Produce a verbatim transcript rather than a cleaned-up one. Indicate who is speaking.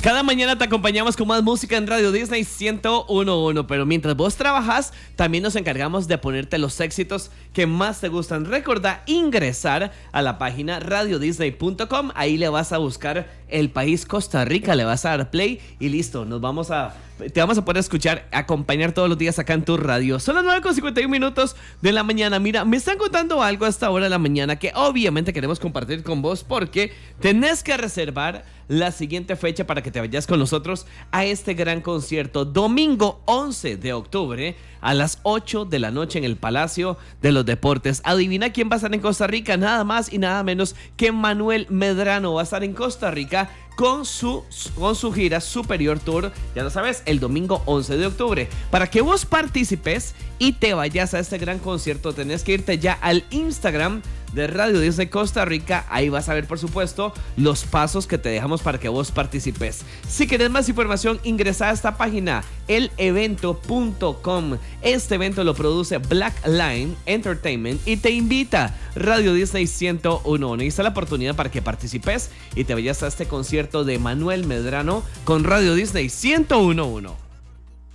Speaker 1: Cada mañana te acompañamos con más música en Radio Disney ciento uno punto uno, pero mientras vos trabajas, también nos encargamos de ponerte los éxitos que más te gustan. Recuerda ingresar a la página radio disney punto com, ahí le vas a buscar el país Costa Rica, le vas a dar play y listo, nos vamos a... Te vamos a poder escuchar, acompañar todos los días acá en tu radio. Son las nueve con cincuenta y uno minutos de la mañana. Mira, me están contando algo a esta hora de la mañana que obviamente queremos compartir con vos porque tenés que reservar la siguiente fecha para que te vayas con nosotros a este gran concierto. Domingo once de octubre a las ocho de la noche en el Palacio de los Deportes. Adivina quién va a estar en Costa Rica, nada más y nada menos que Manuel Medrano. Va a estar en Costa Rica con su, con su gira Superior Tour, ya lo sabes, el domingo once de octubre. Para que vos participes y te vayas a este gran concierto, tenés que irte ya al Instagram de Radio Disney Costa Rica. Ahí vas a ver, por supuesto, los pasos que te dejamos para que vos participes. Si querés más información, ingresa a esta página, el evento punto com. Este evento lo produce Black Line Entertainment y te invita Radio Disney ciento uno punto uno. Y está la oportunidad para que participes y te vayas a este concierto de Manuel Medrano con Radio Disney ciento uno punto uno.